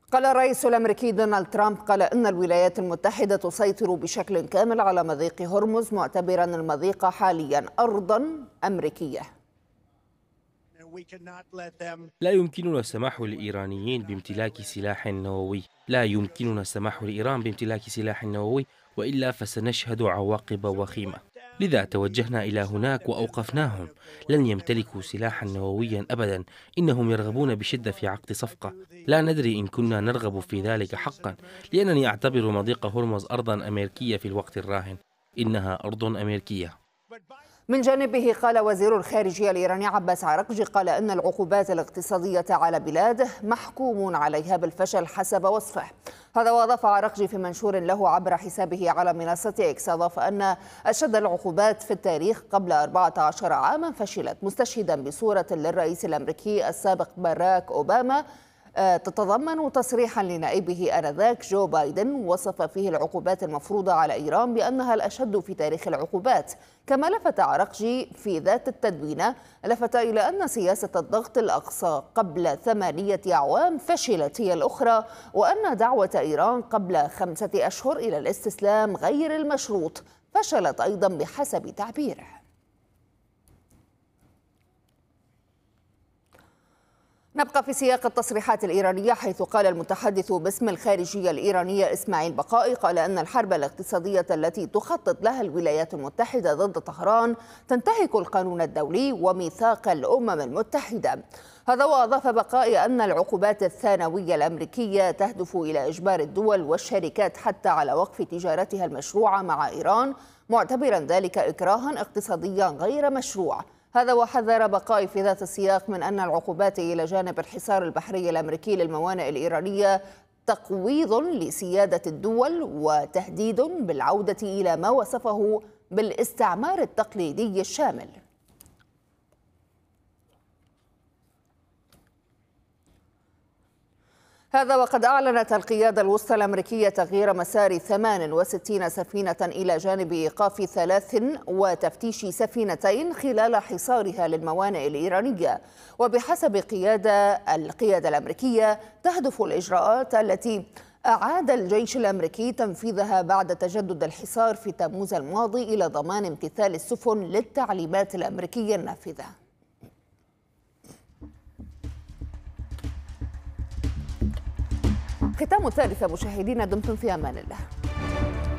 قال الرئيس الأمريكي دونالد ترامب أن الولايات المتحدة تسيطر بشكل كامل على مضيق هرمز، معتبرا المضيق حاليا أرضا أمريكية. لا يمكننا السماح للإيرانيين بامتلاك سلاح نووي، لا يمكننا السماح لإيران بامتلاك سلاح نووي، وإلا فسنشهد عواقب وخيمة. لذا توجهنا إلى هناك وأوقفناهم. لن يمتلكوا سلاحا نوويا أبدا، إنهم يرغبون بشدة في عقد صفقة. لا ندري إن كنا نرغب في ذلك حقا، لأنني أعتبر مضيق هرمز أرضا أمريكية في الوقت الراهن. إنها أرض أمريكية. من جانبه قال وزير الخارجية الإيراني عباس عرقجي أن العقوبات الاقتصادية على بلاده محكوم عليها بالفشل حسب وصفه. هذا وأضاف عرقجي في منشور له عبر حسابه على منصة إكس، أضاف أن أشد العقوبات في التاريخ قبل 14 عاما فشلت، مستشهدا بصورة للرئيس الأمريكي السابق باراك أوباما تتضمن تصريحا لنائبه آنذاك جو بايدن وصف فيه العقوبات المفروضة على إيران بأنها الأشد في تاريخ العقوبات. كما لفت عرقجي في ذات التدوينة إلى أن سياسة الضغط الأقصى قبل 8 أعوام فشلت هي الأخرى، وأن دعوة إيران قبل 5 أشهر إلى الاستسلام غير المشروط فشلت أيضا بحسب تعبيره. نبقى في سياق التصريحات الإيرانية، حيث قال المتحدث باسم الخارجية الإيرانية إسماعيل بقائي أن الحرب الاقتصادية التي تخطط لها الولايات المتحدة ضد طهران تنتهك القانون الدولي وميثاق الأمم المتحدة. هذا وأضاف بقائي أن العقوبات الثانوية الأمريكية تهدف إلى إجبار الدول والشركات حتى على وقف تجارتها المشروعة مع إيران، معتبرا ذلك إكراها اقتصاديا غير مشروع. هذا وحذر بقائي في ذات السياق من أن العقوبات إلى جانب الحصار البحري الأمريكي للموانئ الإيرانية تقويض لسيادة الدول وتهديد بالعودة إلى ما وصفه بالاستعمار التقليدي الشامل. هذا وقد أعلنت القيادة الوسطى الأمريكية تغيير مسار 68 سفينة إلى جانب إيقاف 3 وتفتيش سفينتين خلال حصارها للموانئ الإيرانية. وبحسب القيادة الأمريكية تهدف الإجراءات التي أعاد الجيش الأمريكي تنفيذها بعد تجدد الحصار في تموز الماضي إلى ضمان امتثال السفن للتعليمات الأمريكية النافذة. ختام الثالثة مشاهدينا، دمتم في أمان الله.